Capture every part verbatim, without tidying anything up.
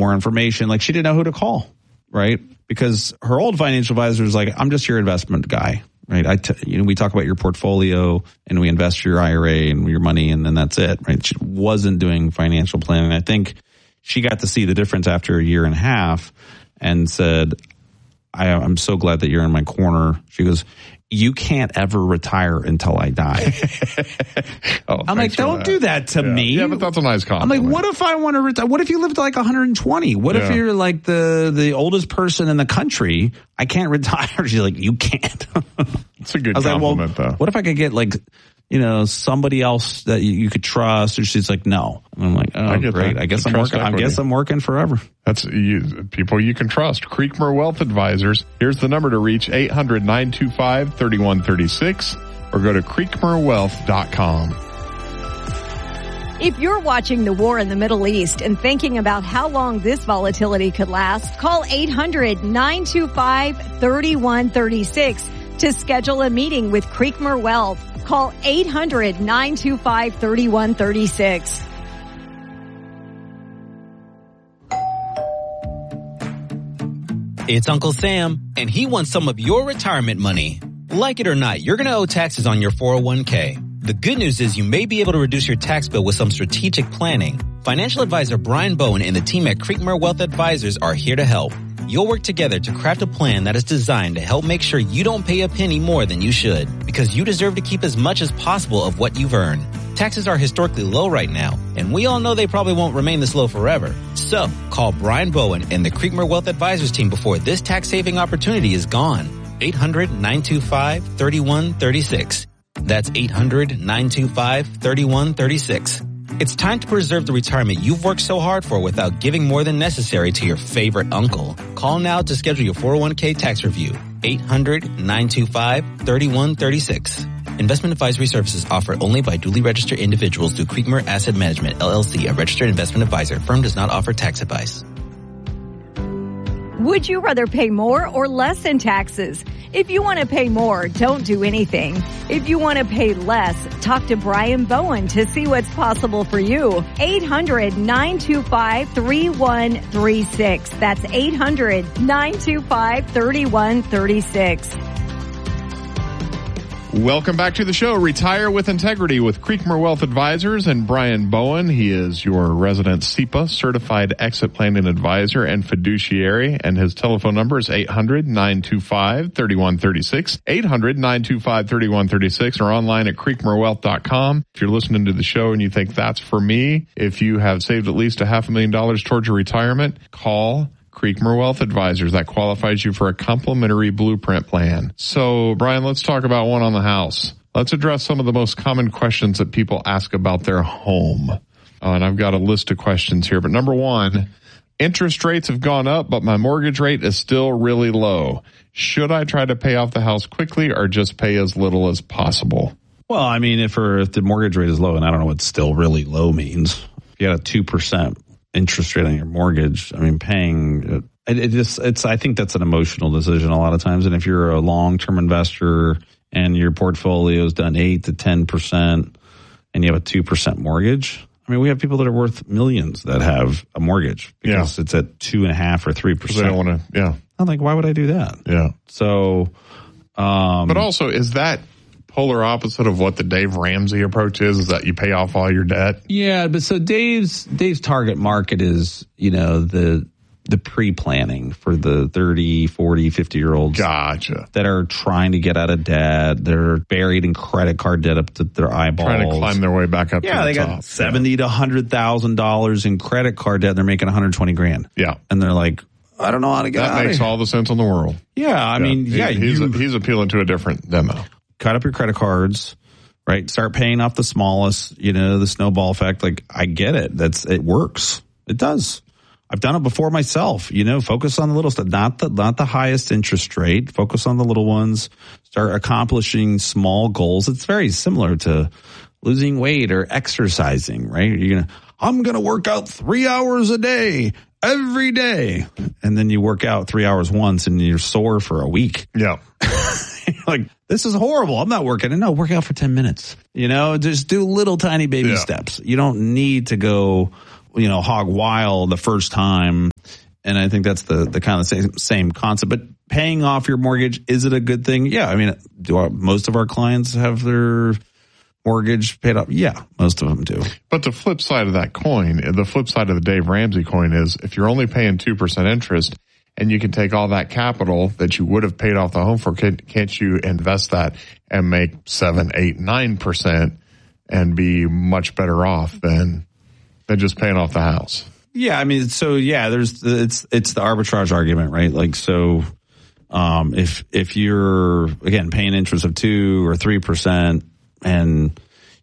more information. Like she didn't know who to call, right? Because her old financial advisor was like, I'm just your investment guy, right? I, t- you know, we talk about your portfolio and we invest your I R A and your money and then that's it, right? She wasn't doing financial planning. I think she got to see the difference after a year and a half and said, I, I'm so glad that you're in my corner. She goes, you can't ever retire until I die. oh, I'm like, don't that. do that to yeah. me. Yeah, but that's a nice compliment. I'm like, what if I want to retire? What if you lived like one hundred twenty? What yeah. if you're like the, the oldest person in the country? I can't retire. She's like, you can't. It's a good I was compliment, like, well, though. What if I could get like, you know, somebody else that you, you could trust? Or she's like, no. And I'm like, oh, I great. That. I guess I'm working. I guess I'm working forever. That's you, people you can trust. Creekmore Wealth Advisors. Here's the number to reach: eight hundred, nine two five, three one three six, or go to creekmore wealth dot com. If you're watching the war in the Middle East and thinking about how long this volatility could last, call eight hundred, nine two five, three one three six to schedule a meeting with Creekmore Wealth. Call eight hundred, nine two five, three one three six. It's Uncle Sam, and he wants some of your retirement money. Like it or not, you're going to owe taxes on your four oh one k. The good news is you may be able to reduce your tax bill with some strategic planning. Financial advisor Brian Bowen and the team at Creekmore Wealth Advisors are here to help. You'll work together to craft a plan that is designed to help make sure you don't pay a penny more than you should, because you deserve to keep as much as possible of what you've earned. Taxes are historically low right now, and we all know they probably won't remain this low forever. So, call Brian Bowen and the Creekmore Wealth Advisors team before this tax-saving opportunity is gone. eight hundred, nine two five, three one three six. That's eight hundred, nine two five, three one three six. It's time to preserve the retirement you've worked so hard for without giving more than necessary to your favorite uncle. Call now to schedule your four oh one k tax review. eight hundred, nine two five, three one three six. Investment advisory services offered only by duly registered individuals through Creekmore Asset Management, L L C, a registered investment advisor. Firm does not offer tax advice. Would you rather pay more or less in taxes? If you want to pay more, don't do anything. If you want to pay less, talk to Brian Bowen to see what's possible for you. eight hundred, nine two five, three one three six. That's eight hundred, nine two five, three one three six. Welcome back to the show, Retire with Integrity with Creekmore Wealth Advisors and Brian Bowen. He is your resident S E P A certified exit planning advisor and fiduciary, and his telephone number is eight hundred, nine two five, three one three six, eight hundred, nine two five, three one three six, or online at creekmore wealth dot com. If you're listening to the show and you think that's for me, if you have saved at least a half a million dollars towards your retirement, call Creekmore Wealth Advisors. That qualifies you for a complimentary blueprint plan. So, Brian, let's talk about one on the house. Let's address some of the most common questions that people ask about their home. Uh, and I've got a list of questions here. But number one, interest rates have gone up, but my mortgage rate is still really low. Should I try to pay off the house quickly or just pay as little as possible? Well, I mean, if, or if the mortgage rate is low, and I don't know what still really low means. If you had a two percent interest rate on your mortgage, I mean, paying it, it just it's I think that's an emotional decision a lot of times. And if you're a long-term investor and your portfolio is done eight to ten percent and you have a two percent mortgage, I mean, we have people that are worth millions that have a mortgage because yeah. it's at two and a half or three percent. They don't want to, yeah. I'm like, why would I do that? Yeah. So, um, but also, is that polar opposite of what the Dave Ramsey approach is, is that you pay off all your debt? Yeah, but so Dave's Dave's target market is, you know, the the pre-planning for the thirty, forty, fifty-year-olds. Gotcha. That are trying to get out of debt. They're buried in credit card debt up to their eyeballs. Trying to climb their way back up yeah, to the they top. got seventy yeah. to one hundred thousand dollars in credit card debt. They're making one hundred twenty grand. Yeah. And they're like, I don't know how to get that out of here. That makes all the sense in the world. Yeah, I yeah. mean, yeah. He, he's, you, a, he's appealing to a different demo. Cut up your credit cards, right? Start paying off the smallest, you know, the snowball effect. Like, I get it. That's, it works. It does. I've done it before myself, you know, focus on the little stuff, not the, not the highest interest rate. Focus on the little ones. Start accomplishing small goals. It's very similar to losing weight or exercising, right? You're going to, I'm going to work out three hours a day, every day. And then you work out three hours once and you're sore for a week. Yeah. Like, this is horrible. I'm not working. No, work out for ten minutes. You know, just do little tiny baby yeah. steps. You don't need to go, you know, hog wild the first time And I think that's the, the kind of same, same concept. But paying off your mortgage, is it a good thing? Yeah. I mean, do our, most of our clients have their mortgage paid off? Yeah, most of them do. But the flip side of that coin, the flip side of the Dave Ramsey coin is if you're only paying two percent interest and you can take all that capital that you would have paid off the home for, can't you invest that and make seven, eight, nine percent and be much better off than, than just paying off the house? Yeah, I mean, so yeah, there's it's it's the arbitrage argument, right? Like, so um, if if you're again paying interest of two or three percent, and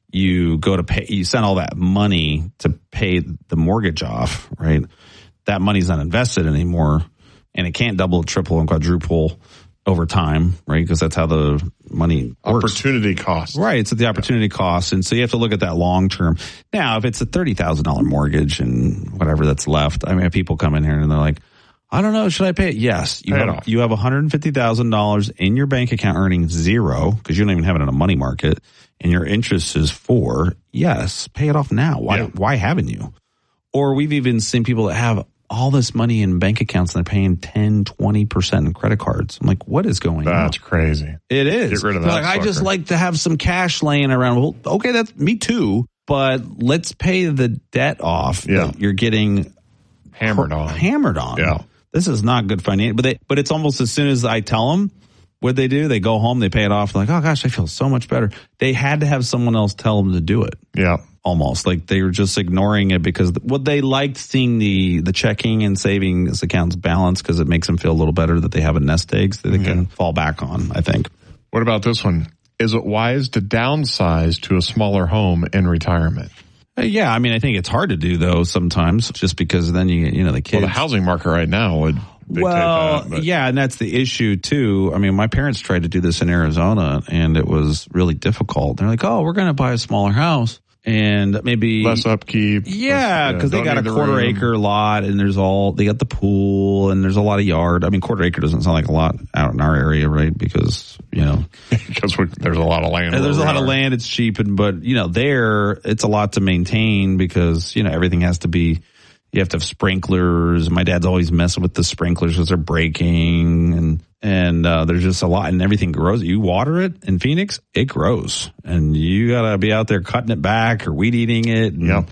you go to pay, you send all that money to pay the mortgage off, right? That money's not invested anymore, and it can't double, triple, and quadruple over time, right? Because that's how the money works. Opportunity cost. Right. It's the opportunity cost. And so you have to look at that long term. Now, if it's a thirty thousand dollars mortgage and whatever that's left, I mean, people come in here and they're like, I don't know, should I pay it? Yes. You pay have, it off. You have one hundred fifty thousand dollars in your bank account earning zero because you don't even have it in a money market and your interest is four. Yes. Pay it off now. Why, yeah. why haven't you? Or we've even seen people that have all this money in bank accounts and they're paying ten, twenty percent in credit cards. I'm like, what is going That's on? That's crazy. It is. Get rid of that. Like, I just like to have some cash laying around. Well, okay, that's me too. But let's pay the debt off yeah. that you're getting hammered on. Hammered on. Yeah. This is not good financial. But they, but it's almost as soon as I tell them what they do, they go home, they pay it off. They're like, oh gosh, I feel so much better. They had to have someone else tell them to do it. Yeah. Almost like they were just ignoring it because what they liked seeing the the checking and savings accounts balance because it makes them feel a little better that they have a nest egg that they mm-hmm. can fall back on, I think. What about this one? Is it wise to downsize to a smaller home in retirement? Uh, yeah, I mean, I think it's hard to do though sometimes just because then you you know the kids. Well, the housing market right now would. Well, that, yeah, and that's the issue too. I mean, my parents tried to do this in Arizona and it was really difficult. They're like, oh, we're going to buy a smaller house. And maybe less upkeep. Yeah, because yeah, they got a the quarter room. acre lot and there's all, they got the pool and there's a lot of yard. I mean, quarter acre doesn't sound like a lot out in our area, right? Because, you know. because we, there's a lot of land. There's a lot are. of land. It's cheap. And, but, you know, there, it's a lot to maintain because, you know, everything has to be, you have to have sprinklers. My dad's always messing with the sprinklers because they're breaking and, and, uh, there's just a lot and everything grows. You water it in Phoenix, it grows and you gotta be out there cutting it back or weed eating it. And yep.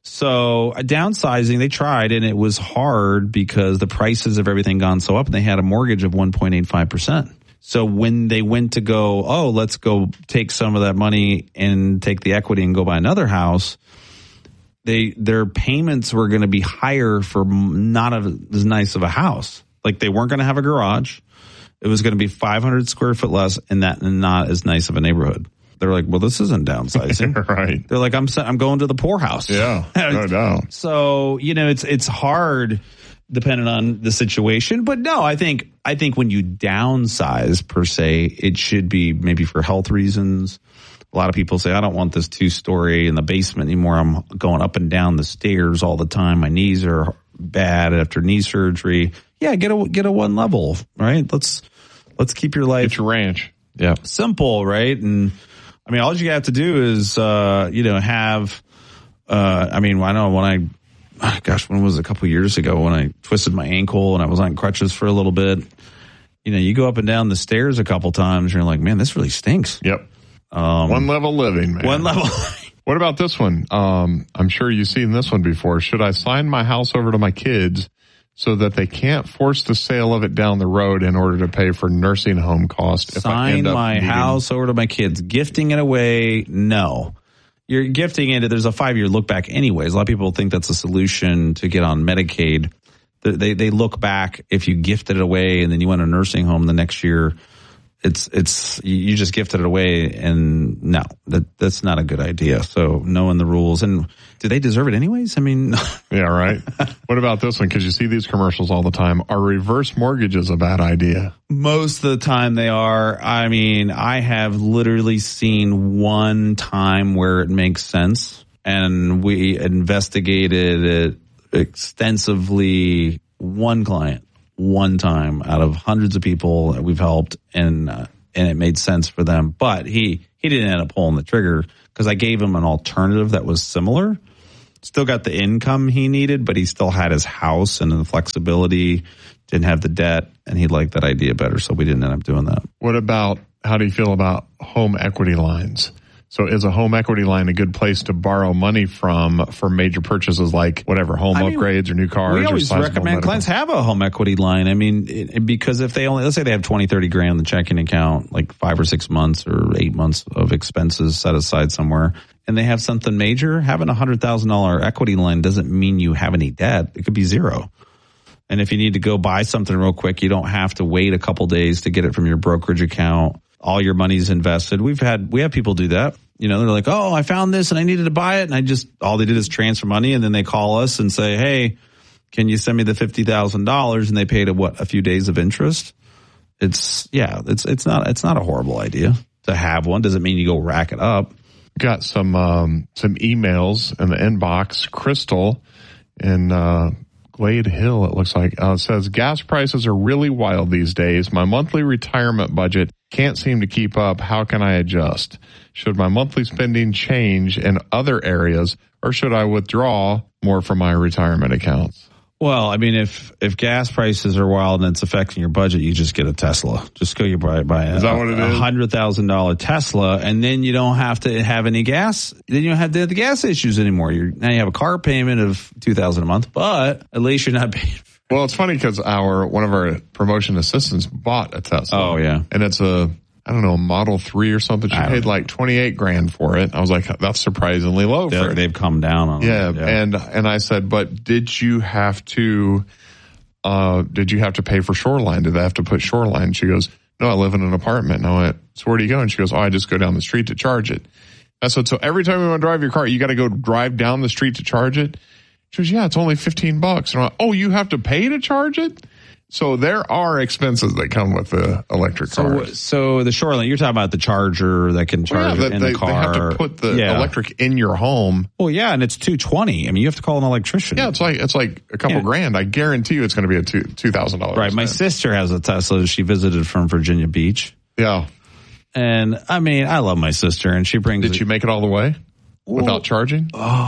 So uh, downsizing, they tried and it was hard because the prices of everything gone so up and they had a mortgage of one point eight five percent. So when they went to go, oh, let's go take some of that money and take the equity and go buy another house, they their payments were going to be higher for not a, as nice of a house. Like they weren't going to have a garage. It was going to be five hundred square foot less and that and not as nice of a neighborhood. They're like, well, this isn't downsizing. Right. They're like, I'm I'm going to the poorhouse. Yeah, no doubt. So, you know, it's it's hard depending on the situation. But no, I think I think when you downsize per se, it should be maybe for health reasons. A lot of people say, I don't want this two story in the basement anymore. I'm going up and down the stairs all the time. My knees are bad after knee surgery. Yeah, get a get a one level, right? Let's let's keep your life Get your ranch. Yeah. Simple, right? And I mean, all you have to do is, uh, you know, have, uh, I mean, I know when I, gosh, when was it? A couple of years ago when I twisted my ankle and I was on crutches for a little bit, you know, you go up and down the stairs a couple times and you're like, man, this really stinks. Yep. Um, one level living, man. One level. What about this one? Um, I'm sure you've seen this one before. Should I sign my house over to my kids so that they can't force the sale of it down the road in order to pay for nursing home costs? If I Sign end up my needing- house over to my kids. Gifting it away, no. You're gifting it. There's a five-year look back anyways. A lot of people think that's a solution to get on Medicaid. They, they, they look back if you gifted it away and then you went to a nursing home the next year. It's, it's, you just gifted it away and no, that, that's not a good idea. So knowing the rules and do they deserve it anyways? I mean, yeah, right. What about this one? Cause you see these commercials all the time. Are reverse mortgages a bad idea? Most of the time they are. I mean, I have literally seen one time where it makes sense and we investigated it extensively. One client. One time out of hundreds of people that we've helped and uh, and it made sense for them. But he, he didn't end up pulling the trigger because I gave him an alternative that was similar. Still got the income he needed, but he still had his house and the flexibility, didn't have the debt, and he liked that idea better, so we didn't end up doing that. What about, how do you feel about home equity lines? So is a home equity line a good place to borrow money from for major purchases like whatever, home I mean, upgrades or new cars? We always or recommend medical? clients have a home equity line. I mean, it, because if they only, let's say they have twenty, thirty grand in the checking account, like five or six months or eight months of expenses set aside somewhere, and they have something major, having a one hundred thousand dollars equity line doesn't mean you have any debt. It could be zero. And if you need to go buy something real quick, you don't have to wait a couple days to get it from your brokerage account. All your money's invested. We've had, we have people do that. You know, they're like, oh, I found this and I needed to buy it. And I just, all they did is transfer money. And then they call us and say, hey, can you send me the fifty thousand dollars? And they paid a, what, a few days of interest. It's, yeah, it's, it's not, it's not a horrible idea to have one. Doesn't mean you go rack it up. Got some, um, some emails in the inbox. Crystal in, uh, Glade Hill, it looks like, uh, says gas prices are really wild these days. My monthly retirement budget can't seem to keep up. How can I adjust? Should my monthly spending change in other areas, or should I withdraw more from my retirement accounts? Well, I mean, if if gas prices are wild and it's affecting your budget, you just get a Tesla. Just go you buy, buy a, is that what it a is? one hundred thousand dollars Tesla, and then you don't have to have any gas. Then you don't have the, the gas issues anymore. You're, now you have a car payment of two thousand dollars a month, but at least you're not paying. Well, it's funny because our one of our promotion assistants bought a Tesla. Oh, yeah. And it's a, I don't know, Model three or something. She paid like twenty-eight grand for it. I was like, that's surprisingly low for it. They've come down on yeah, it. Yeah. And, and I said, but did you have to, uh, did you have to pay for Shoreline? Did they have to put Shoreline? She goes, no, I live in an apartment. And I went, so where do you go? And she goes, oh, I just go down the street to charge it. I said, so every time you want to drive your car, you got to go drive down the street to charge it? She goes, yeah, it's only fifteen bucks. And I'm like, oh, you have to pay to charge it? So there are expenses that come with the electric so, cars. So the Shoreline, you're talking about the charger that can charge well, yeah, in they, the car. They have to put the yeah. electric in your home. Well, yeah, and it's two hundred twenty dollars. I mean, you have to call an electrician. Yeah, it's like it's like a couple yeah. grand. I guarantee you it's going to be a two two thousand dollars. Right. My sister has a Tesla. She visited from Virginia Beach. Yeah. And I mean, I love my sister, and she brings. Did it, you make it all the way without well, charging?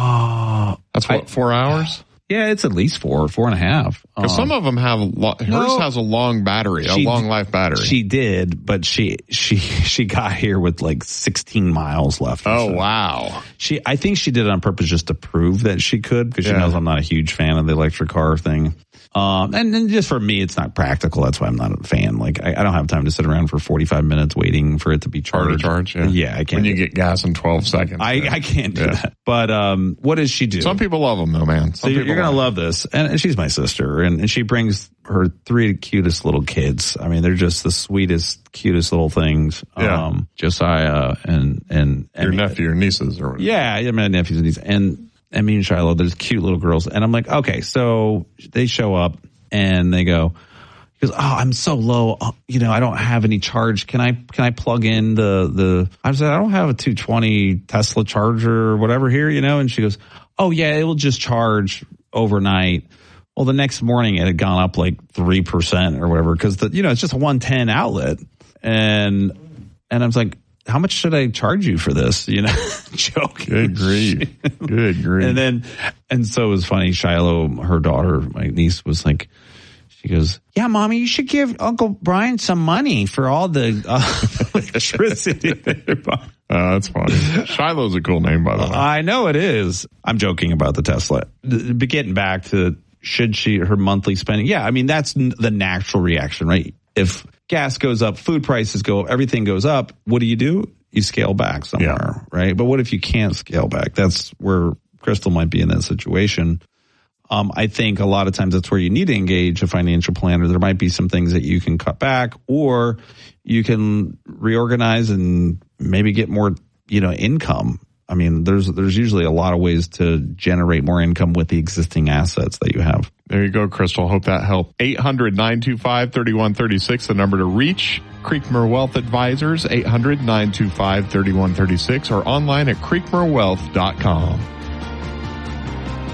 Oh, that's what I, four hours. Yeah, it's at least four, four and a half. Because um, some of them have, lo- hers no, has a long battery, a long life battery. She did, but she, she, she got here with like sixteen miles left. Oh, so. Wow. She, I think she did it on purpose just to prove that she could, because yeah. she knows I'm not a huge fan of the electric car thing. Um, and then just for me, it's not practical. That's why I'm not a fan. Like, I, I don't have time to sit around for forty-five minutes waiting for it to be charged. Charge, yeah. yeah, I can't. When you get gas in twelve seconds. I, yeah. I can't do yeah. that. But, um, what does she do? Some people love them though, man. Some so you're, you're going to love this. And, and she's my sister, and, and she brings her three cutest little kids. I mean, they're just the sweetest, cutest little things. Yeah. Um, Josiah and, and, your and, nephew, your nieces or whatever. Yeah, yeah, my nephews and nieces. And, and me and Shiloh, there's cute little girls. And I'm like, okay, so they show up. And they go, he goes, oh, I'm so low. You know, I don't have any charge. Can I, can I plug in the, the, I said, I don't have a two twenty Tesla charger or whatever here, you know? And she goes, oh yeah, it will just charge overnight. Well, the next morning it had gone up like three percent or whatever. Cause the, you know, it's just a one ten outlet. And, and I was like, how much should I charge you for this? You know, joking. Good grief. Good grief. And then, and so it was funny. Shiloh, her daughter, my niece, was like, she goes, yeah, Mommy, you should give Uncle Brian some money for all the uh, electricity. uh, that's funny. Shiloh's a cool name, by the way. I know it is. I'm joking about the Tesla. But getting back to, should she, her monthly spending? Yeah, I mean, that's the natural reaction, right? If gas goes up, food prices go up, everything goes up, what do you do? You scale back somewhere, yeah. right? But what if you can't scale back? That's where Crystal might be in that situation. Um, I think a lot of times that's where you need to engage a financial planner. There might be some things that you can cut back, or you can reorganize and maybe get more, you know, income. I mean, there's there's usually a lot of ways to generate more income with the existing assets that you have. There you go, Crystal. Hope that helped. eight hundred, nine two five, three one three six, the number to reach. Creekmore Wealth Advisors, eight hundred, nine two five, three one three six, or online at creekmore wealth dot com.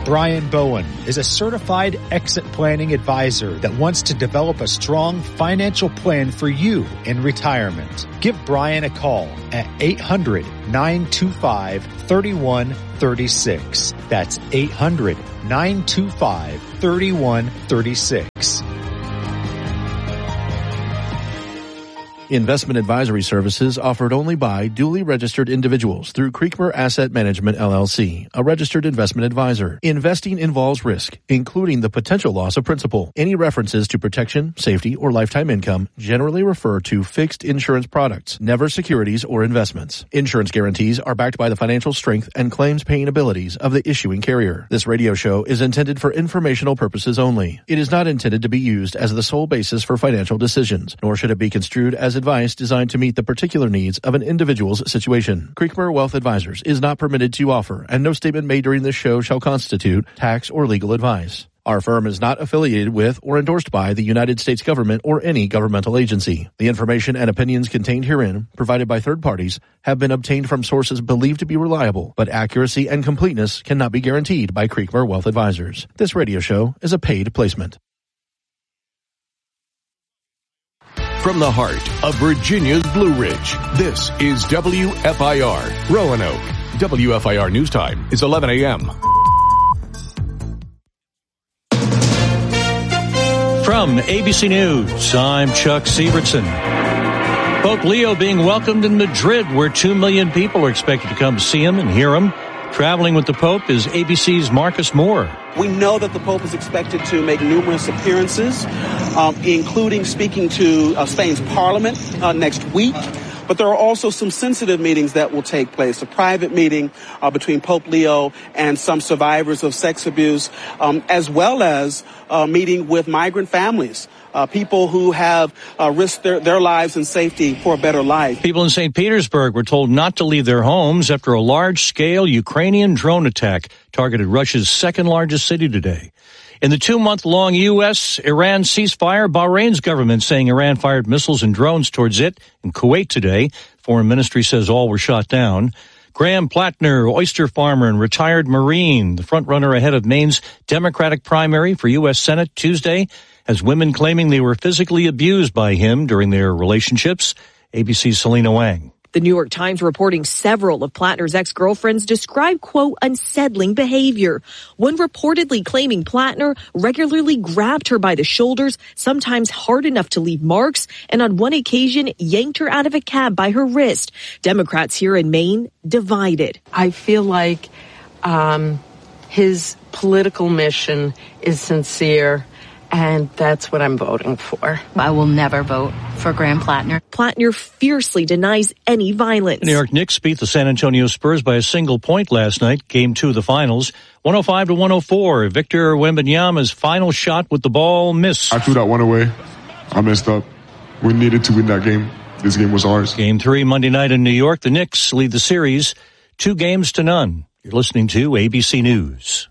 Brian Bowen is a certified exit planning advisor that wants to develop a strong financial plan for you in retirement. Give Brian a call at eight hundred, nine two five, three one three six. That's eight hundred, nine two five, three one three six. Investment advisory services offered only by duly registered individuals through Creekmer Asset Management, L L C, a registered investment advisor. Investing involves risk, including the potential loss of principal. Any references to protection, safety, or lifetime income generally refer to fixed insurance products, never securities or investments. Insurance guarantees are backed by the financial strength and claims paying abilities of the issuing carrier. This radio show is intended for informational purposes only. It is not intended to be used as the sole basis for financial decisions, nor should it be construed as advice designed to meet the particular needs of an individual's situation. Creekmer Wealth Advisors is not permitted to offer, and no statement made during this show shall constitute tax or legal advice. Our firm is not affiliated with or endorsed by the United States government or any governmental agency. The information and opinions contained herein, provided by third parties, have been obtained from sources believed to be reliable, but accuracy and completeness cannot be guaranteed by Creekmer Wealth Advisors. This radio show is a paid placement. From the heart of Virginia's Blue Ridge, this is W F I R, Roanoke. W F I R News Time is eleven a.m. From A B C News, I'm Chuck Sievertson. Pope Leo being welcomed in Madrid, where two million people are expected to come see him and hear him. Traveling with the Pope is A B C's Marcus Moore. We know that the Pope is expected to make numerous appearances, um, including speaking to uh, Spain's Parliament uh, next week. But there are also some sensitive meetings that will take place. A private meeting uh, between Pope Leo and some survivors of sex abuse, um, as well as a meeting with migrant families. Uh, people who have uh, risked their, their lives and safety for a better life. People in Saint Petersburg were told not to leave their homes after a large-scale Ukrainian drone attack targeted Russia's second-largest city today. In the two-month-long U S-Iran ceasefire, Bahrain's government saying Iran fired missiles and drones towards it in Kuwait today. Foreign Ministry says all were shot down. Graham Plattner, oyster farmer and retired Marine, the front-runner ahead of Maine's Democratic primary for U S Senate Tuesday, has women claiming they were physically abused by him during their relationships. A B C's Selena Wang. The New York Times reporting several of Plattner's ex-girlfriends describe, quote, unsettling behavior. One reportedly claiming Plattner regularly grabbed her by the shoulders, sometimes hard enough to leave marks, and on one occasion yanked her out of a cab by her wrist. Democrats here in Maine divided. I feel like um, his political mission is sincere. And that's what I'm voting for. I will never vote for Graham Plattner. Plattner fiercely denies any violence. The New York Knicks beat the San Antonio Spurs by a single point last night, game two of the finals, one oh five to one oh four. Victor Wembanyama's final shot with the ball missed. I threw that one away. I messed up. We needed to win that game. This game was ours. Game three Monday night in New York. The Knicks lead the series two games to none. You're listening to A B C News.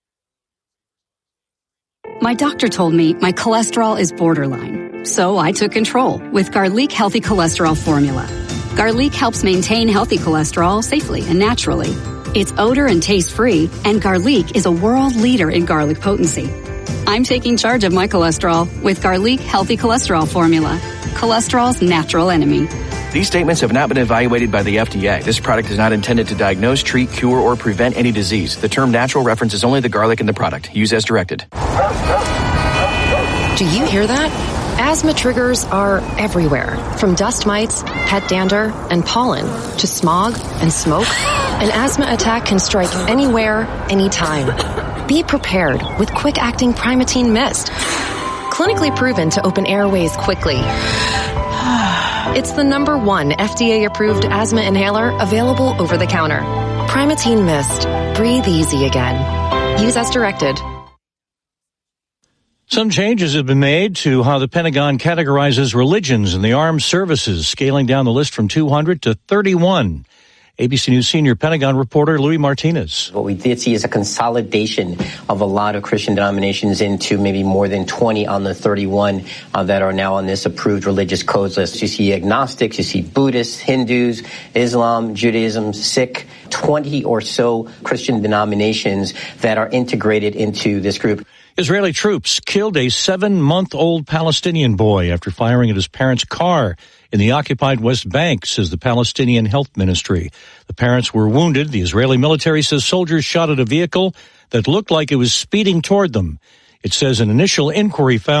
My doctor told me my cholesterol is borderline, so I took control with Garlic Healthy Cholesterol Formula. Garlic helps maintain healthy cholesterol safely and naturally. It's odor and taste-free, and Garlic is a world leader in garlic potency. I'm taking charge of my cholesterol with Garlic Healthy Cholesterol Formula, cholesterol's natural enemy. These statements have not been evaluated by the F D A. This product is not intended to diagnose, treat, cure, or prevent any disease. The term natural references only the garlic in the product. Use as directed. Do you hear that? Asthma triggers are everywhere, from dust mites, pet dander, and pollen, to smog and smoke. An asthma attack can strike anywhere, anytime. Be prepared with quick-acting Primatene Mist. Clinically proven to open airways quickly. It's the number one F D A-approved asthma inhaler available over the counter. Primatene Mist. Breathe easy again. Use as directed. Some changes have been made to how the Pentagon categorizes religions in the armed services, scaling down the list from two hundred to thirty-one. A B C News senior Pentagon reporter Louis Martinez. What we did see is a consolidation of a lot of Christian denominations into maybe more than twenty on the thirty-one uh, that are now on this approved religious codes list. You see agnostics, you see Buddhists, Hindus, Islam, Judaism, Sikh, twenty or so Christian denominations that are integrated into this group. Israeli troops killed a seven-month-old Palestinian boy after firing at his parents' car in the occupied West Bank, says the Palestinian Health Ministry. The parents were wounded. The Israeli military says soldiers shot at a vehicle that looked like it was speeding toward them. It says an initial inquiry found